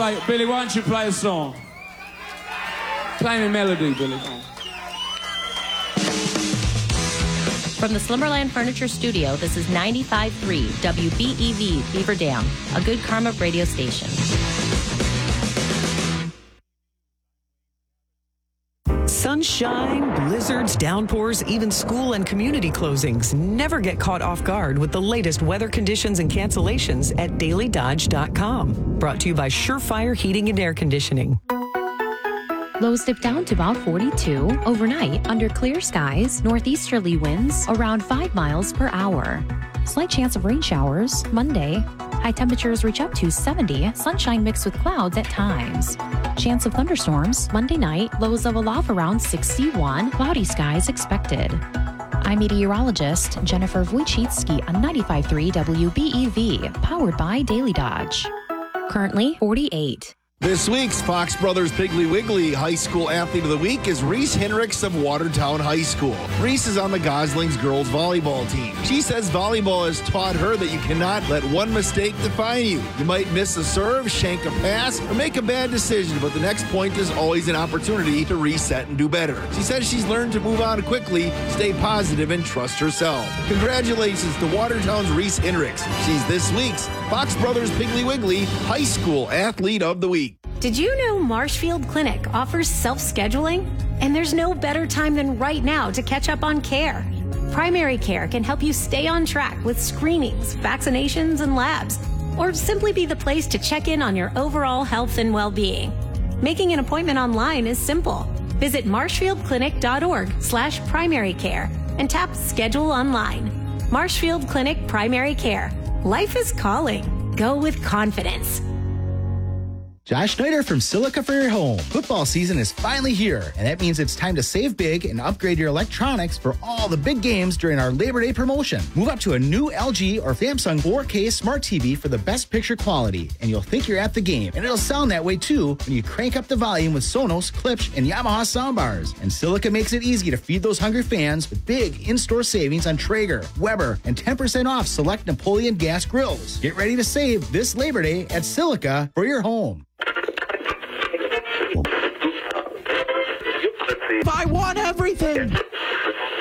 Billy, why don't you play a song? Play me melody, Billy. From the Slumberland Furniture Studio, this is 95.3 WBEV Beaver Dam, a good karma radio station. Sunshine, blizzards, downpours, even school and community closings. Never get caught off guard with the latest weather conditions and cancellations at dailydodge.com. Brought to you by Surefire Heating and Air Conditioning. Lows dip down to about 42. Overnight, under clear skies, northeasterly winds around 5 miles per hour. Slight chance of rain showers Monday. High temperatures reach up to 70. Sunshine mixed with clouds at times. Chance of thunderstorms Monday night. Lows of a low of around 61. Cloudy skies expected. I'm meteorologist Jennifer Wojcicki on 95.3 WBEV, powered by Daily Dodge. Currently 48. This week's Fox Brothers Piggly Wiggly High School Athlete of the Week is Reese Henricks of Watertown High School. Reese is on the Goslings girls volleyball team. She says volleyball has taught her that you cannot let one mistake define you. You might miss a serve, shank a pass, or make a bad decision, but the next point is always an opportunity to reset and do better. She says she's learned to move on quickly, stay positive, and trust herself. Congratulations to Watertown's Reese Henricks. She's this week's Fox Brothers Piggly Wiggly High School Athlete of the Week. Did you know Marshfield Clinic offers self-scheduling? And there's no better time than right now to catch up on care. Primary Care can help you stay on track with screenings, vaccinations, and labs, or simply be the place to check in on your overall health and well-being. Making an appointment online is simple. Visit marshfieldclinic.org/primary care and tap Schedule Online. Marshfield Clinic Primary Care. Life is calling. Go with confidence. Josh Schneider from Silica for your home. Football season is finally here, and that means it's time to save big and upgrade your electronics for all the big games during our Labor Day promotion. Move up to a new LG or Samsung 4K smart TV for the best picture quality, and you'll think you're at the game. And it'll sound that way too when you crank up the volume with Sonos, Klipsch, and Yamaha soundbars. And Silica makes it easy to feed those hungry fans with big in-store savings on Traeger, Weber, and 10% off select Napoleon gas grills. Get ready to save this Labor Day at Silica for your home. I want everything.